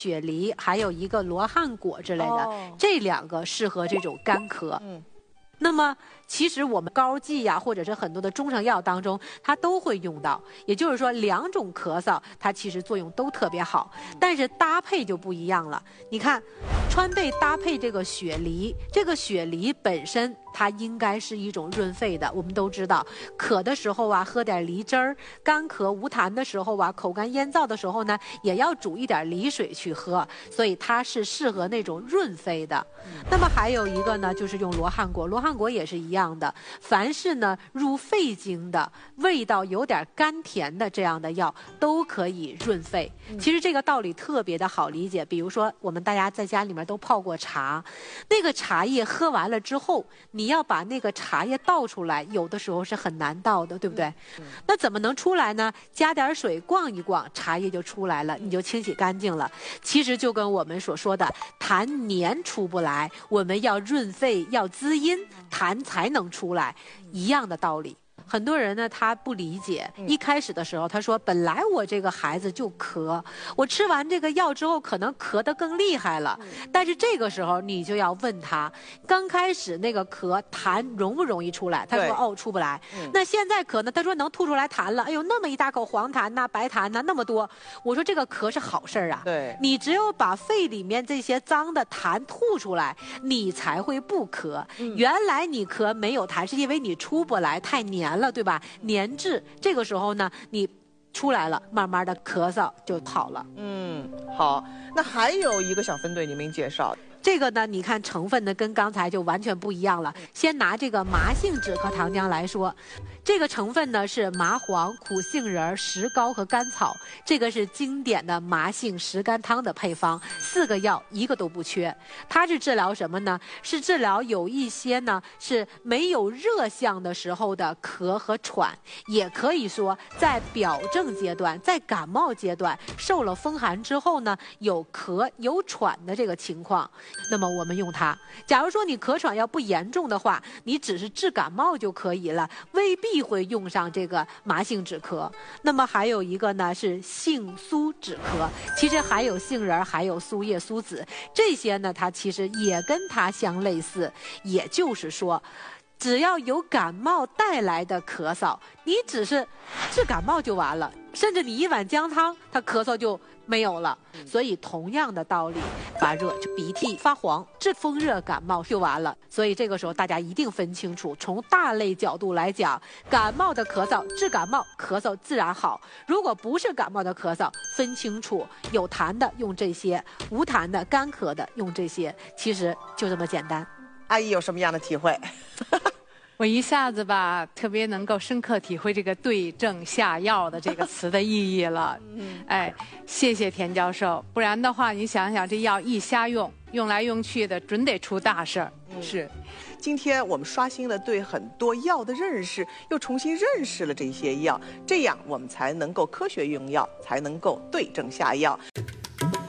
雪梨，还有一个罗汉果之类的，这2个适合这种干咳。那么，其实我们膏剂呀，或者是很多的中成药当中，它都会用到。也就是说，2种咳嗽，它其实作用都特别好，但是搭配就不一样了。你看，川贝搭配这个雪梨，这个雪梨本身它应该是一种润肺的。我们都知道，渴的时候啊，喝点梨汁儿；干咳无痰的时候啊，口干咽燥的时候呢，也要煮一点梨水去喝。所以它是适合那种润肺的。那么还有一个呢，就是用罗汉果。罗汉果也是一样的，凡是呢入肺经的、味道有点甘甜的这样的药，都可以润肺。其实这个道理特别的好理解。比如说，我们大家在家里面都泡过茶，那个茶叶喝完了之后，你要把那个茶叶倒出来，有的时候是很难倒的，对不对？那怎么能出来呢？加点水逛一逛，茶叶就出来了，你就清洗干净了。其实就跟我们所说的痰黏出不来，我们要润肺要滋阴，痰才能出来，一样的道理。很多人呢，他不理解。一开始的时候，他说：“本来我这个孩子就咳，我吃完这个药之后，可能咳得更厉害了。”但是这个时候，你就要问他，刚开始那个咳痰容不容易出来？他说：“哦，出不来。”那现在咳呢？他说能吐出来痰了。哎呦，那么一大口黄痰呐、白痰呐，那么多。我说这个咳是好事儿啊。 对， 你只有把肺里面这些脏的痰吐出来，你才会不咳。原来你咳没有痰，是因为你出不来，太黏了，对吧？粘滞，这个时候呢，你出来了，慢慢的咳嗽就好了。 好，那还有一个小分队你没介绍。 这个呢，你看成分呢跟刚才就完全不一样了。先拿这个麻杏止咳糖浆来说，这个成分呢是麻黄、苦杏仁、石膏和甘草，这个是经典的麻杏石甘汤的配方，4个药一个都不缺。它是治疗什么呢？是治疗有一些呢是没有热象的时候的咳和喘，也可以说在表症阶段，在感冒阶段受了风寒之后呢，有咳有喘的这个情况。那么我们用它。假如说你咳喘要不严重的话，你只是治感冒就可以了，未必会用上这个麻杏止咳。那么还有一个呢是杏苏止咳，其实还有杏仁，还有苏叶、苏子，这些呢它其实也跟它相类似。也就是说，只要有感冒带来的咳嗽，你只是治感冒就完了，甚至你一碗姜汤，它咳嗽就没有了。所以同样的道理，发热就鼻涕发黄，治风热感冒就完了。所以这个时候大家一定分清楚，从大类角度来讲，感冒的咳嗽治感冒，咳嗽自然好。如果不是感冒的咳嗽，分清楚，有痰的用这些，无痰的干咳的用这些，其实就这么简单。 阿姨有什么样的体会？ 我一下子吧，特别能够深刻体会这个对症下药的这个词的意义了。哎，谢谢田教授，不然的话，你想想这药一瞎用，用来用去的，准得出大事儿。 是，今天我们刷新了对很多药的认识，又重新认识了这些药，这样我们才能够科学用药，才能够对症下药。